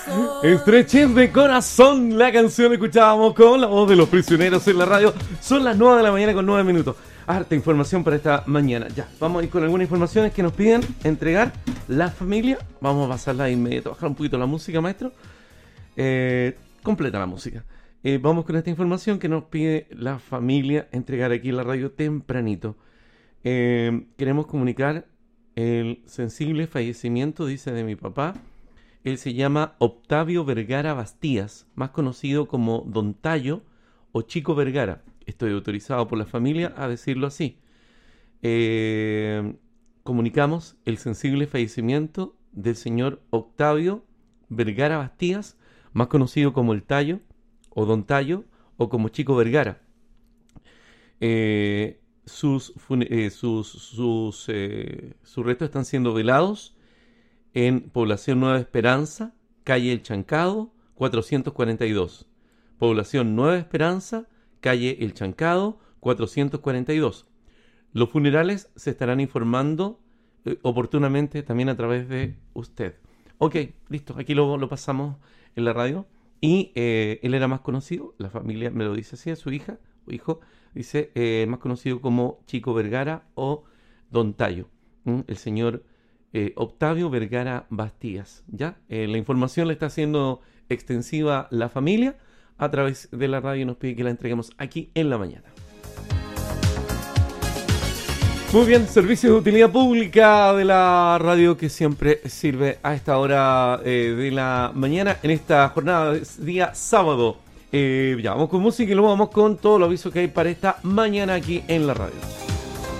Estrechez de corazón, la canción escuchábamos con la voz de Los Prisioneros en la radio. Son las 9 de la mañana con 9 minutos. Harta información para esta mañana. Ya, vamos a ir con algunas informaciones que nos piden entregar la familia. Vamos a pasarla de inmediato, bajar un poquito la música, maestro. Completa la música. Vamos con esta información que nos pide la familia entregar aquí en la radio tempranito. Queremos comunicar el sensible fallecimiento, dice, de mi papá. Él se llama Octavio Vergara Bastías, más conocido como Don Tayo o Chico Vergara. Estoy autorizado por la familia a decirlo así. Comunicamos el sensible fallecimiento del señor Octavio Vergara Bastías, más conocido como el Tayo o Don Tayo o como Chico Vergara. Sus restos están siendo velados en Población Nueva Esperanza, calle El Chancado, 442. Población Nueva Esperanza, calle El Chancado, 442. Los funerales se estarán informando oportunamente también a través de usted. Ok, listo, aquí lo pasamos en la radio. Y él era más conocido, la familia me lo dice así, a su hija o hijo, dice más conocido como Chico Vergara o Don Tayo. El señor Octavio Vergara Bastías. ¿Ya? La información la está haciendo extensiva la familia a través de la radio y nos pide que la entreguemos aquí en la mañana. Muy bien, servicios de utilidad pública de la radio que siempre sirve a esta hora de la mañana en esta jornada de día sábado. Ya vamos con música y luego vamos con todo lo aviso que hay para esta mañana aquí en la radio.